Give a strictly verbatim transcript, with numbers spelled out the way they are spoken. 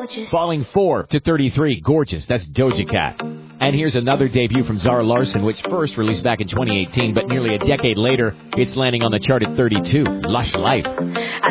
gorgeous. Falling four to thirty-three. Gorgeous. That's Doja Cat. And here's another debut from Zara Larsson, which first released back in twenty eighteen, but nearly a decade later, it's landing on the chart at thirty-two. Lush Life.